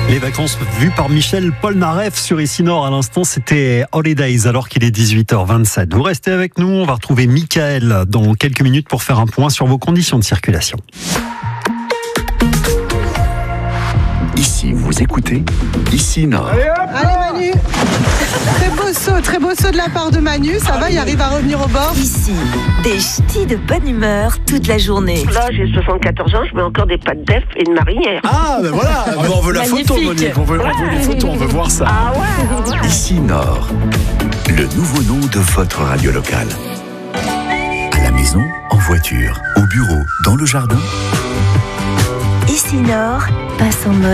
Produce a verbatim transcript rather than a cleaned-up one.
Les vacances vues par Michel Polnareff sur Ici Nord à l'instant, c'était Holidays alors qu'il est dix-huit heures vingt-sept. Vous restez avec nous, on va retrouver Michael dans quelques minutes pour faire un point sur vos conditions de circulation. Ici, vous écoutez Ici Nord. Allez, Manu. Très beau saut, très beau saut de la part de Manu. Ça va, il arrive à revenir au bord. Ici, des ch'tis de bonne humeur toute la journée. Là, j'ai soixante-quatorze ans, je mets encore des pâtes d'œuf et une marinière. Ah, ben voilà, ah, ben on veut la Magnifique. photo, Monique. On veut, on veut les photos, on veut voir ça. Ah ouais. Ici Nord, le nouveau nom de votre radio locale. À la maison, en voiture, au bureau, dans le jardin. Ici Nord passe en mode